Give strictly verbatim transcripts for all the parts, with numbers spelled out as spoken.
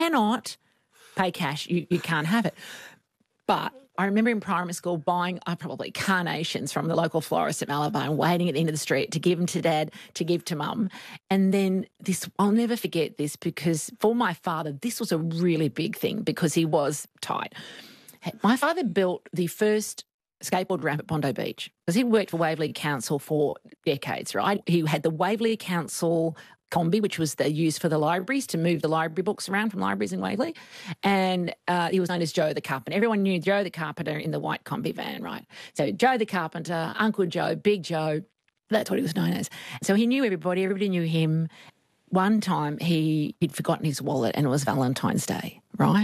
cannot pay cash. You, you can't have it. But I remember in primary school buying uh, probably carnations from the local florist at Malabar and waiting at the end of the street to give them to Dad, to give to Mum. And then this, I'll never forget this because for my father, this was a really big thing because he was tight. My father built the first skateboard ramp at Bondi Beach because he worked for Waverley Council for decades, right? He had the Waverley Council combi, which was the, used for the libraries to move the library books around from libraries in Waverley. And uh, he was known as Joe the Carpenter. Everyone knew Joe the Carpenter in the white combi van, right? So Joe the Carpenter, Uncle Joe, Big Joe, that's what he was known as. So he knew everybody, everybody knew him. One time he, he'd forgotten his wallet and it was Valentine's Day, right?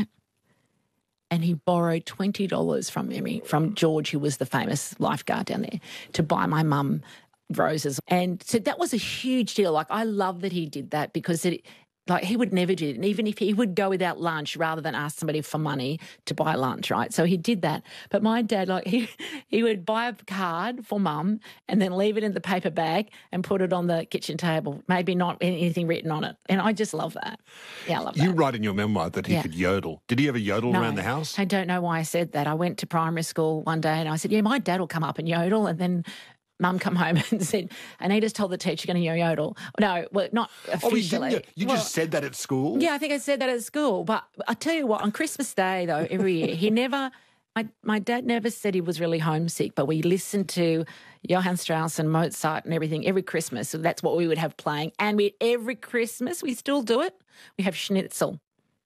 And he borrowed twenty dollars from me, from George, who was the famous lifeguard down there, to buy my mum roses. And so that was a huge deal. Like, I love that he did that because it, like, he would never do it. And even if he would go without lunch rather than ask somebody for money to buy lunch, right? So he did that. But my dad, like, he, he would buy a card for Mum and then leave it in the paper bag and put it on the kitchen table, maybe not anything written on it. And I just love that. Yeah, I love that. You write in your memoir that he Yeah. could yodel. Did he ever yodel No, around the house? I don't know why I said that. I went to primary school one day and I said, yeah, my dad will come up and yodel. And then Mum come home and said, Anita's told the teacher going to yodel. No, well, not officially. Oh, you, you well, just said that at school? Yeah, I think I said that at school. But I tell you what, on Christmas Day, though, every year, he never, my, my dad never said he was really homesick, but we listened to Johann Strauss and Mozart and everything every Christmas. So that's what we would have playing. And we every Christmas, we still do it, we have schnitzel,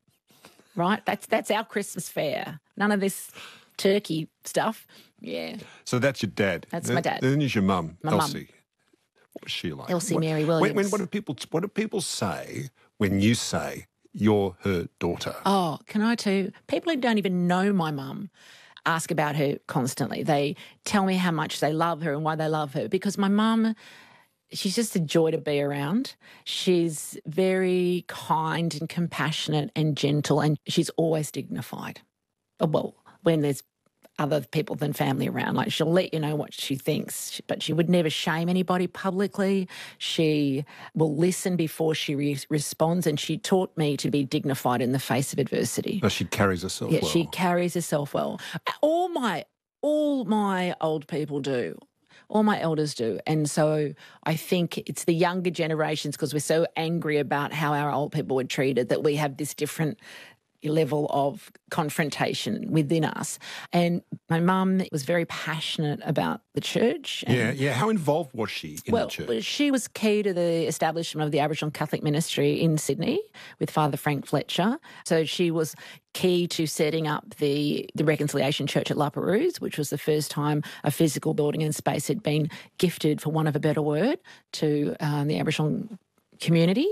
right? That's, that's our Christmas fare. None of this turkey stuff. Yeah. So that's your dad. That's then, my dad. Then there's your mum, My mum. Elsie. What was she like? Elsie what, Mary when, Williams. when, what do people What do people say when you say you're her daughter? Oh, can I tell you, people who don't even know my mum ask about her constantly. They tell me how much they love her and why they love her because my mum, she's just a joy to be around. She's very kind and compassionate and gentle and she's always dignified. Well, when there's other people than family around. Like, she'll let you know what she thinks, but she would never shame anybody publicly. She will listen before she re- responds, and she taught me to be dignified in the face of adversity. Oh, she carries herself yeah, well. she carries herself well. All my, all my old people do. All my elders do. And so I think it's the younger generations, because we're so angry about how our old people were treated, that we have this different level of confrontation within us. And my mum was very passionate about the church. And, yeah, yeah. How involved was she in well, the church? she was key to the establishment of the Aboriginal Catholic Ministry in Sydney with Father Frank Fletcher. So she was key to setting up the, the Reconciliation Church at La Perouse, which was the first time a physical building and space had been gifted, for want of a better word, to um, the Aboriginal community.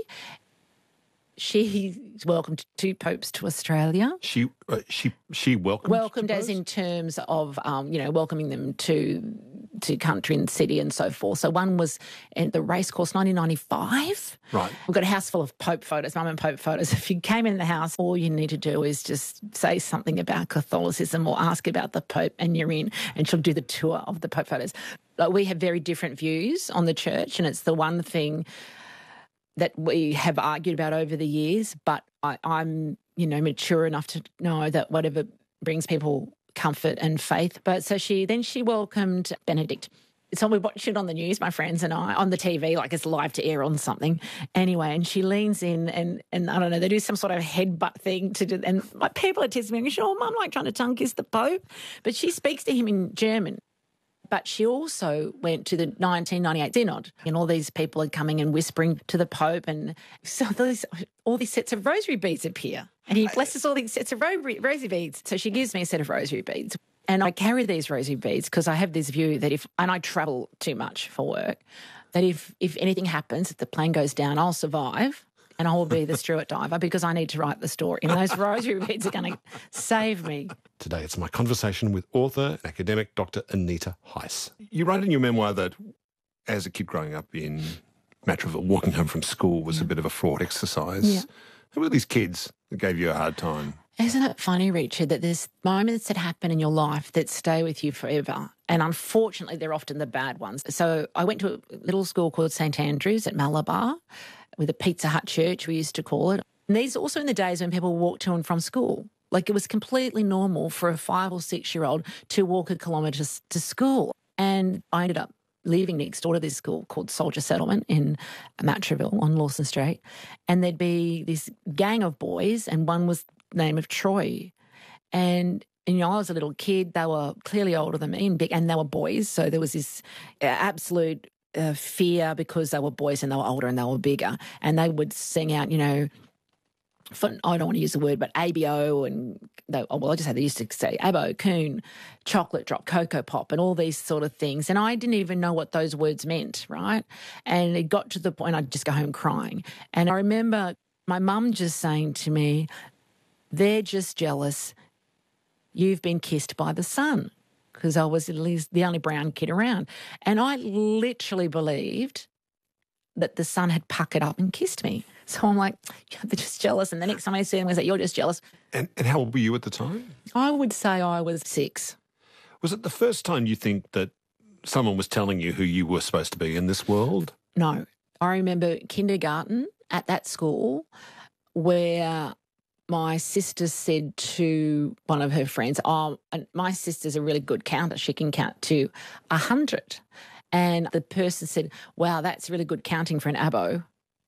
She welcomed two popes to Australia. She uh, she she welcomed Welcomed as popes? in terms of, um, you know, welcoming them to to country and city and so forth. So one was at the racecourse, nineteen ninety-five. Right. We've got a house full of Pope photos, mum and Pope photos. If you came in the house, all you need to do is just say something about Catholicism or ask about the Pope and you're in, and she'll do the tour of the Pope photos. Like, we have very different views on the church, and it's the one thing that we have argued about over the years, but I, I'm, you know, mature enough to know that whatever brings people comfort and faith. But so she, then she welcomed Benedict. So we watched it on the news, my friends and I, on the T V, like it's live to air on something. Anyway, and she leans in and, and I don't know, they do some sort of headbutt thing to do, and my people are testing me, oh, Mum, like trying to tongue kiss the Pope. But she speaks to him in German. But she also went to the nineteen ninety-eight Synod, and all these people are coming and whispering to the Pope, and so those, all these sets of rosary beads appear, and he blesses all these sets of ro- rosary beads. So she gives me a set of rosary beads, and I carry these rosary beads because I have this view that if, and I travel too much for work, that if, if anything happens, if the plane goes down, I'll survive. And I will be the Stuart diver because I need to write the story. And those rosary beads are going to save me. Today it's my conversation with author and academic Doctor Anita Heiss. You write in your memoir that as a kid growing up in Matraville, walking home from school was yeah. a bit of a fraught exercise. Yeah. Who were these kids that gave you a hard time? Isn't it funny, Richard, that there's moments that happen in your life that stay with you forever? And unfortunately, they're often the bad ones. So I went to a little school called St Andrews at Malabar, with a Pizza Hut church, we used to call it. And these also in the days when people walked to and from school. Like it was completely normal for a five or six-year-old to walk a kilometre to school. And I ended up living next door to this school called Soldier Settlement in Matraville on Lawson Street. And there'd be this gang of boys, and one was the name of Troy. And, and, you know, I was a little kid. They were clearly older than me and big, and they were boys. So there was this uh, absolute uh, fear because they were boys and they were older and they were bigger. And they would sing out, you know, for, I don't want to use the word, but A B O and, they, oh, well, I just had they used to say Abo, Coon, Chocolate Drop, Cocoa Pop and all these sort of things. And I didn't even know what those words meant, right? And it got to the point I'd just go home crying. And I remember my mum just saying to me, they're just jealous you've been kissed by the sun, because I was at least the only brown kid around. And I literally believed that the sun had puckered up and kissed me. So I'm like, yeah, they're just jealous. And the next time I see them, I say, you're just jealous. And, and how old were you at the time? I would say I was six. Was it the first time you think that someone was telling you who you were supposed to be in this world? No. I remember kindergarten at that school where my sister said to one of her friends, oh, my sister's a really good counter. She can count to a hundred. And the person said, wow, that's really good counting for an abo.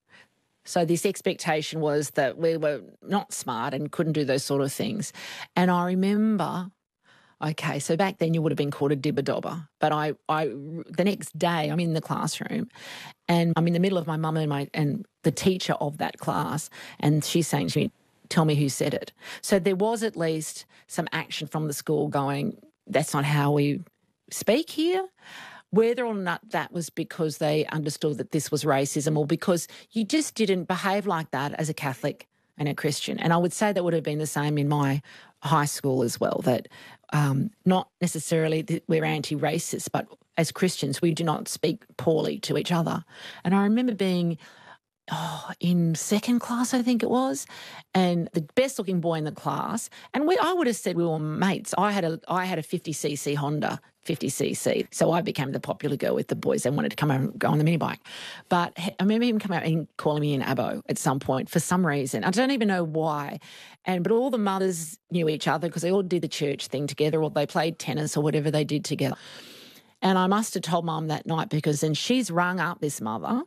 So this expectation was that we were not smart and couldn't do those sort of things. And I remember, okay, so back then you would have been called a dibber-dobber. But I, I, the next day I'm in the classroom and I'm in the middle of my mum and my and the teacher of that class, and she's saying to me, tell me who said it. So there was at least some action from the school going, that's not how we speak here. Whether or not that was because they understood that this was racism or because you just didn't behave like that as a Catholic and a Christian. And I would say that would have been the same in my high school as well, that um, not necessarily that we're anti-racist, but as Christians we do not speak poorly to each other. And I remember being oh, in second class, I think it was, and the best looking boy in the class, and we I would have said we were mates. I had a I had a fifty c c Honda, fifty c c, so I became the popular girl with the boys. They wanted to come over and go on the mini bike. But I remember him coming out and calling me an abo at some point for some reason. I don't even know why. And but all the mothers knew each other because they all did the church thing together, or they played tennis or whatever they did together. And I must have told Mum that night, because then she's rung up this mother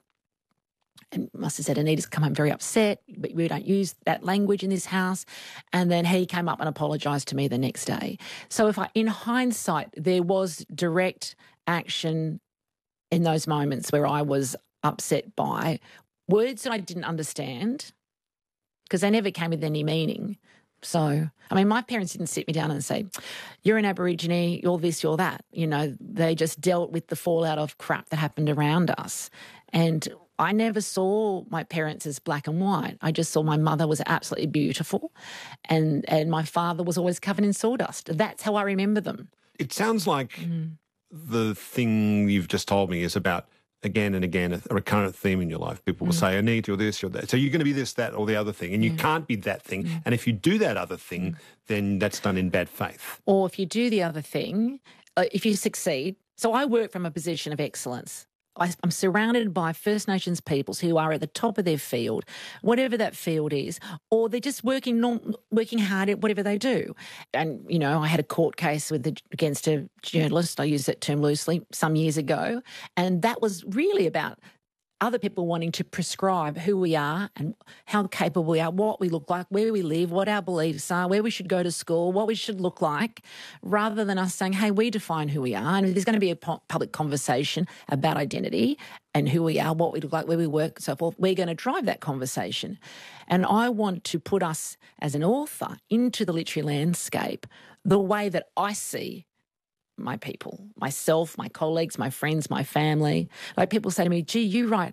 and must have said, Anita's come home very upset, but we don't use that language in this house. And then he came up and apologised to me the next day. So if I, in hindsight, there was direct action in those moments where I was upset by words that I didn't understand, because they never came with any meaning. So, I mean, my parents didn't sit me down and say, you're an Aborigine, you're this, you're that. You know, they just dealt with the fallout of crap that happened around us. And I never saw my parents as black and white. I just saw my mother was absolutely beautiful and, and my father was always covered in sawdust. That's how I remember them. It sounds like mm. the thing you've just told me is about, again and again, a, a recurrent theme in your life. People will mm. say, Anita, you're this, you're that. So you're going to be this, that, or the other thing, and you mm. can't be that thing. Mm. And if you do that other thing, mm. then that's done in bad faith. Or if you do the other thing, uh, if you succeed. So I work from a position of excellence. I, I'm surrounded by First Nations peoples who are at the top of their field, whatever that field is, or they're just working non, working hard at whatever they do. And, you know, I had a court case with the, against a journalist, I use that term loosely, some years ago, and that was really about other people wanting to prescribe who we are and how capable we are, what we look like, where we live, what our beliefs are, where we should go to school, what we should look like, rather than us saying, hey, we define who we are. And there's going to be a public conversation about identity and who we are, what we look like, where we work, so forth. We're going to drive that conversation. And I want to put us as an author into the literary landscape the way that I see my people, myself, my colleagues, my friends, my family. Like people say to me, gee, you write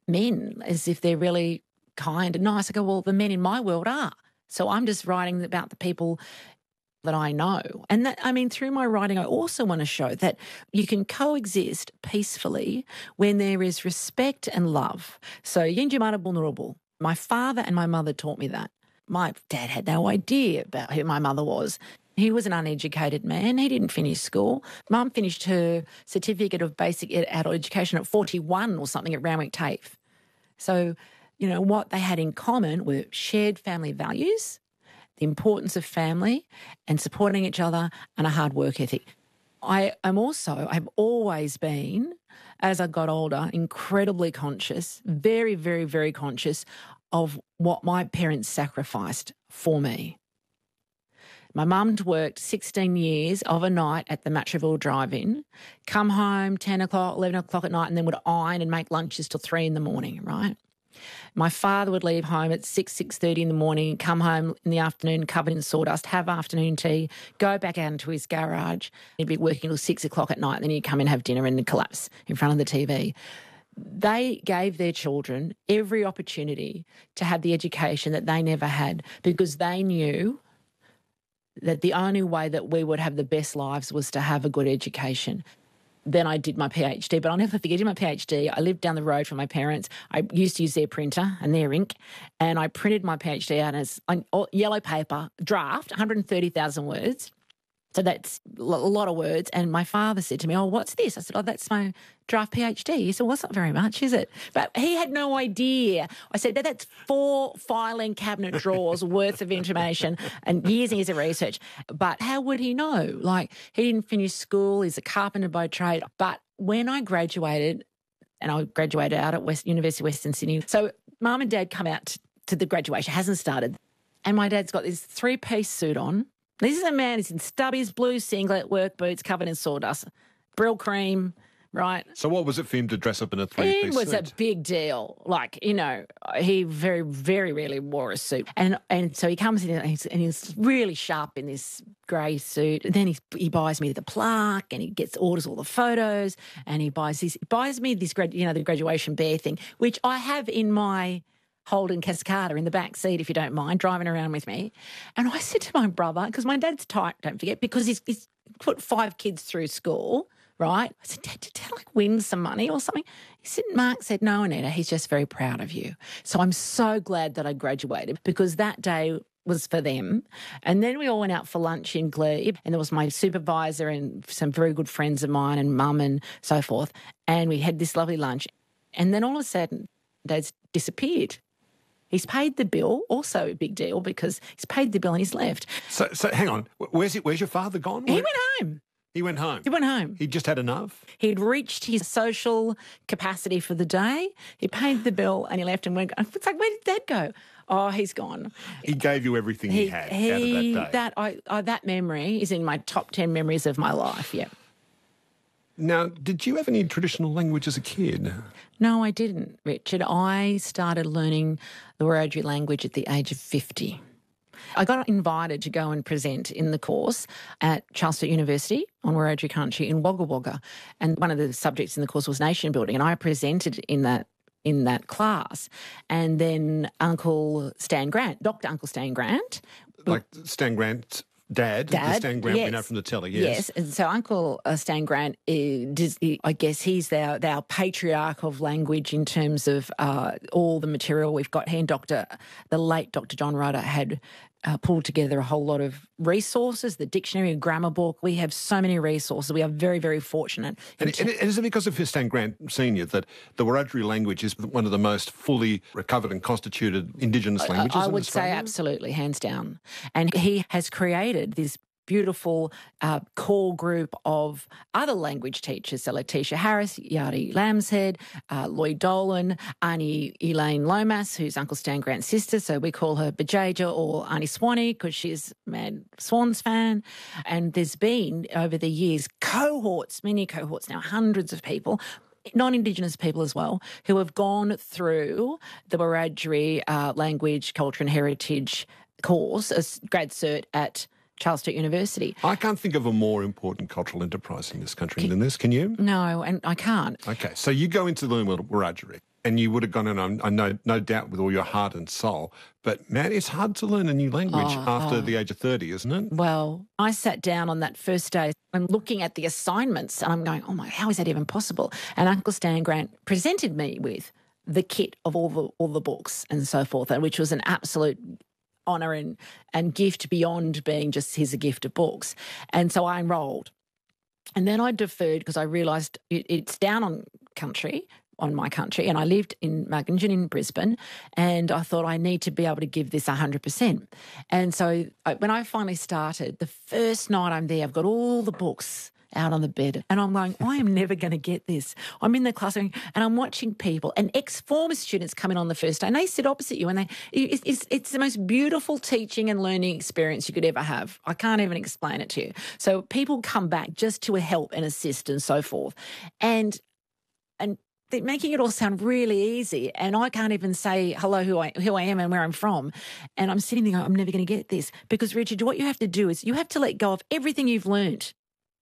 men as if they're really kind and nice. I go, well, the men in my world are. So I'm just writing about the people that I know. And that, I mean, through my writing, I also want to show that you can coexist peacefully when there is respect and love. So Yinji Mara Vulnerable. My father and my mother taught me that. My dad had no idea about who my mother was. He was an uneducated man. He didn't finish school. Mum finished her certificate of basic adult education at forty-one or something at Randwick TAFE. So, you know, what they had in common were shared family values, the importance of family and supporting each other, and a hard work ethic. I am also, I've always been, as I got older, incredibly conscious, very, very, very conscious of what my parents sacrificed for me. My mum worked sixteen years overnight at the Matraville Drive-In, come home ten o'clock, eleven o'clock at night, and then would iron and make lunches till three in the morning, right? My father would leave home at six, six thirty in the morning, come home in the afternoon covered in sawdust, have afternoon tea, go back out into his garage. He'd be working till six o'clock at night, and then he'd come in and have dinner and then collapse in front of the T V. They gave their children every opportunity to have the education that they never had because they knew that the only way that we would have the best lives was to have a good education. Then I did my PhD, but I'll never forget in my PhD, I lived down the road from my parents. I used to use their printer and their ink, and I printed my PhD out as on yellow paper, draft, one hundred thirty thousand words. So that's a lot of words. And my father said to me, oh, what's this? I said, oh, that's my draft PhD. He said, well, it's not very much, is it? But he had no idea. I said, that's four filing cabinet drawers worth of information and years and years of research. But how would he know? Like, he didn't finish school. He's a carpenter by trade. But when I graduated, and I graduated out at West University of Western Sydney, so Mum and Dad come out to the graduation, hasn't started, and my dad's got this three-piece suit on. This is a man, he's in stubbies, blue singlet, work boots, covered in sawdust, Brill cream, right? So what was it for him to dress up in a three-piece It was suit? a big deal. Like, you know, he very, very rarely wore a suit. And and so he comes in and he's, and he's really sharp in this grey suit. And then he, he buys me the plaque and he gets orders all the photos and he buys this, he buys me this, grad, you know, the graduation bear thing, which I have in my Holden Cascada in the back seat, if you don't mind, driving around with me. And I said to my brother, because my dad's tight, don't forget, because he's, he's put five kids through school, right? I said, Dad, did Dad like win some money or something? He said, Mark said, no, Anita, he's just very proud of you. So I'm so glad that I graduated because that day was for them. And then we all went out for lunch in Glebe, and there was my supervisor and some very good friends of mine and mum and so forth. And we had this lovely lunch. And then all of a sudden, Dad's disappeared. He's paid the bill, also a big deal because he's paid the bill and he's left. So, so hang on, where's it? Where's your father gone? He Where? went home. He went home? He went home. He just had enough? He'd reached his social capacity for the day. He paid the bill and he left and went. It's like, where did Dad go? Oh, he's gone. He gave you everything he, he had he, out of that day. That, I, I, that memory is in my top ten memories of my life, yeah. Now, did you have any traditional language as a kid? No, I didn't, Richard. I started learning the Wiradjuri language at the age of fifty. I got invited to go and present in the course at Charles Sturt University on Wiradjuri country in Wagga Wagga. And one of the subjects in the course was nation building, and I presented in that in that class. And then Uncle Stan Grant, Doctor Uncle Stan Grant. Like Stan Grant... Dad, Dad, the Stan Grant yes. we know from the telly, yes. Yes, and so Uncle uh, Stan Grant, is, I guess he's our, our patriarch of language in terms of uh, all the material we've got. He and Doctor, the late Doctor John Rudder had uh, pulled together a whole lot of resources, the dictionary, a grammar book. We have so many resources. We are very, very fortunate. And, and, and is it because of Stan Grant Senior that the Wiradjuri language is one of the most fully recovered and constituted Indigenous languages I, I in would Australia? say absolutely, hands down. And he has created this beautiful uh, core group of other language teachers, so Letitia Harris, Yari Lambshead, uh, Lloyd Dolan, Auntie Elaine Lomas, who's Uncle Stan Grant's sister, so we call her Bajaja or Auntie Swanee because she's a mad Swans fan. And there's been, over the years, cohorts, many cohorts now, hundreds of people, non-Indigenous people as well, who have gone through the Wiradjuri uh, language, culture and heritage course, as grad cert at Charles Sturt University. I can't think of a more important cultural enterprise in this country than this. Can you? No, and I can't. Okay, so you go into the Wiradjuri and you would have gone in, I know, no doubt, with all your heart and soul. But, man, it's hard to learn a new language Oh, after oh. the age of thirty, isn't it? Well, I sat down on that first day and looking at the assignments and I'm going, oh, my, how is that even possible? And Uncle Stan Grant presented me with the kit of all the all the books and so forth, which was an absolute honour and, and gift beyond being just here's a gift of books. And so I enrolled. And then I deferred because I realised it, it's down on country, on my country, and I lived in Mugginge in Brisbane, and I thought I need to be able to give this one hundred percent. And so I, when I finally started, the first night I'm there, I've got all the books out on the bed, and I'm going, I am never going to get this. I'm in the classroom and I'm watching people, and ex-former students come in on the first day and they sit opposite you, and they it's, it's, it's the most beautiful teaching and learning experience you could ever have. I can't even explain it to you. So people come back just to help and assist and so forth. And and they're making it all sound really easy, and I can't even say hello, who I who I am and where I'm from. And I'm sitting there going, I'm never going to get this. Because, Richard, what you have to do is you have to let go of everything you've learnt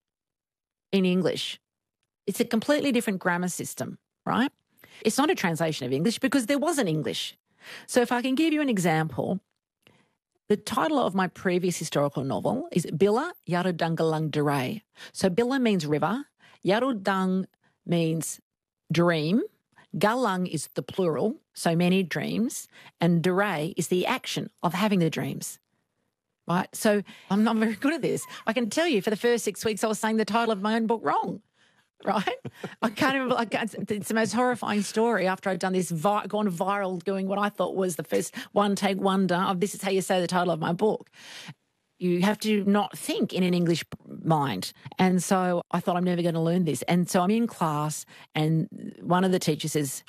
in English. It's a completely different grammar system, right? It's not a translation of English because there wasn't English. So if I can give you an example, the title of my previous historical novel is Billa Yarudungalang Duray. So Billa means river, Yarudung means dream, Galang is the plural, so many dreams, and Duray is the action of having the dreams. Right? So I'm not very good at this. I can tell you for the first six weeks I was saying the title of my own book wrong, right? I can't even, I can't, it's the most horrifying story after I've done this, vi- gone viral doing what I thought was the first one-take wonder of this is how you say the title of my book. You have to not think in an English mind. And so I thought I'm never going to learn this. And so I'm in class and one of the teachers says,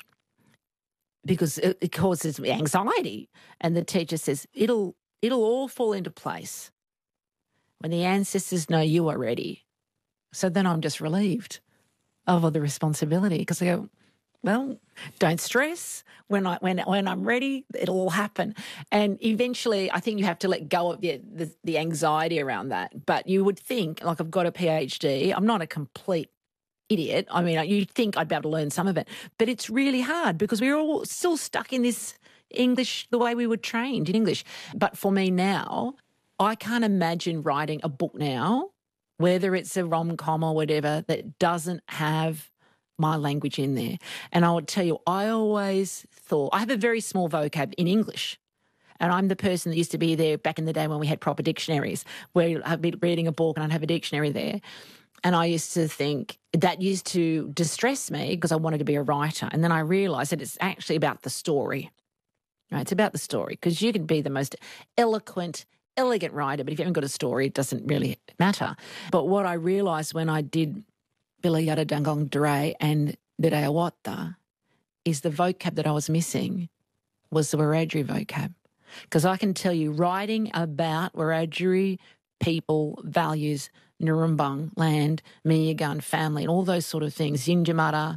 because it, it causes anxiety, and the teacher says, it'll, It'll all fall into place when the ancestors know you are ready. So then I'm just relieved of all the responsibility because I go, well, don't stress. When, I, when, when I'm ready, it'll all happen. And eventually I think you have to let go of the, the, the anxiety around that. But you would think, like I've got a PhD, I'm not a complete idiot. I mean, you'd think I'd be able to learn some of it. But it's really hard because we're all still stuck in this English the way we were trained in English. But for me now, I can't imagine writing a book now, whether it's a rom-com or whatever, that doesn't have my language in there. And I would tell you, I always thought, I have a very small vocab in English. And I'm the person that used to be there back in the day when we had proper dictionaries, where I'd be reading a book and I'd have a dictionary there. And I used to think that used to distress me because I wanted to be a writer. And then I realised that it's actually about the story. Right, it's about the story because you can be the most eloquent, elegant writer, but if you haven't got a story, it doesn't really matter. But what I realised when I did Billa Yarudungalang Duray and Bidayawata is the vocab that I was missing was the Wiradjuri vocab. Because I can tell you, writing about Wiradjuri people, values, Ngurumbang, land, Miyagun, family, and all those sort of things, Yinjamara,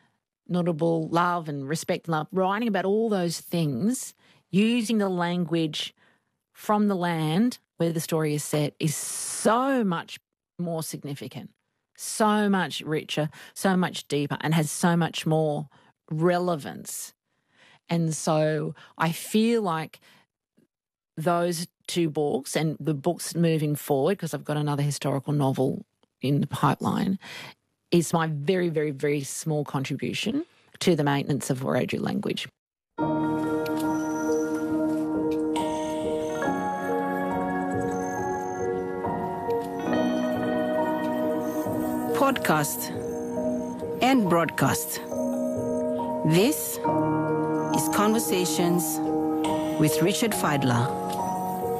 notable love and respect and love, writing about all those things, using the language from the land where the story is set is so much more significant, so much richer, so much deeper, and has so much more relevance. And so I feel like those two books and the books moving forward, because I've got another historical novel in the pipeline, is my very, very, very small contribution to the maintenance of Wiradjuri language. Podcast and broadcast. This is Conversations with Richard Fidler.